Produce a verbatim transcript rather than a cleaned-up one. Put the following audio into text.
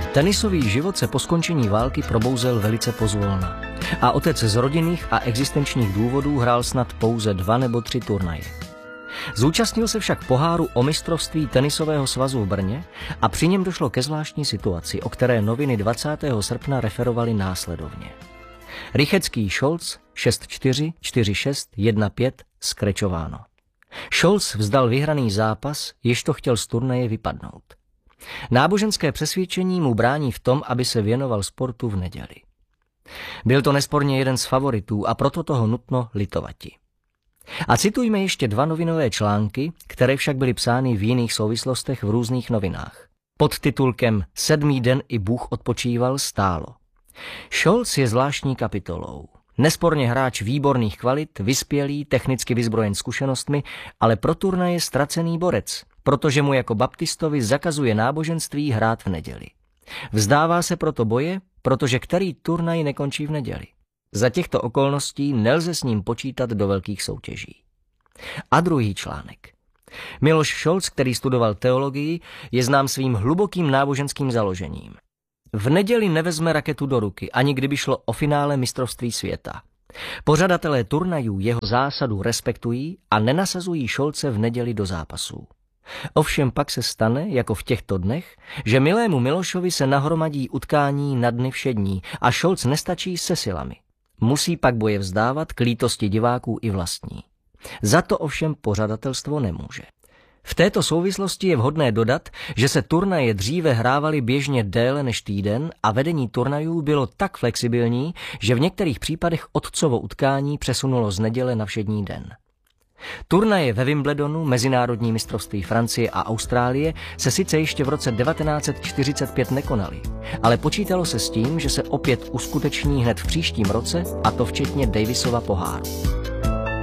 Tenisový život se po skončení války probouzel velice pozvolna a otec z rodinných a existenčních důvodů hrál snad pouze dva nebo tři turnaje. Zúčastnil se však poháru o mistrovství tenisového svazu v Brně a při něm došlo ke zvláštní situaci, o které noviny dvacátého srpna referovaly následovně. Rychecký Scholz šest čtyři, čtyři šest, jedna pět skrečováno. Scholz vzdal vyhraný zápas, jež to chtěl z turnaje vypadnout. Náboženské přesvědčení mu brání v tom, aby se věnoval sportu v neděli. Byl to nesporně jeden z favoritů a proto toho nutno litovati. A citujme ještě dva novinové články, které však byly psány v jiných souvislostech v různých novinách. Pod titulkem Sedmý den i Bůh odpočíval stálo. Scholz je zvláštní kapitolou. Nesporně hráč výborných kvalit, vyspělý, technicky vyzbrojen zkušenostmi, ale pro turnaje ztracený borec, protože mu jako baptistovi zakazuje náboženství hrát v neděli. Vzdává se proto boje, protože který turnaj nekončí v neděli. Za těchto okolností nelze s ním počítat do velkých soutěží. A druhý článek. Miloš Scholz, který studoval teologii, je znám svým hlubokým náboženským založením. V neděli nevezme raketu do ruky, ani kdyby šlo o finále mistrovství světa. Pořadatelé turnajů jeho zásadu respektují a nenasazují Scholze v neděli do zápasů. Ovšem pak se stane, jako v těchto dnech, že milému Milošovi se nahromadí utkání na dny všední a Scholz nestačí se silami. Musí pak boje vzdávat k lítosti diváků i vlastní. Za to ovšem pořadatelstvo nemůže. V této souvislosti je vhodné dodat, že se turnaje dříve hrávaly běžně déle než týden a vedení turnajů bylo tak flexibilní, že v některých případech otcovo utkání přesunulo z neděle na všední den. Turnaje ve Wimbledonu, mezinárodní mistrovství Francie a Austrálie se sice ještě v roce devatenáct set čtyřicet pět nekonaly, ale počítalo se s tím, že se opět uskuteční hned v příštím roce, a to včetně Davisova poháru.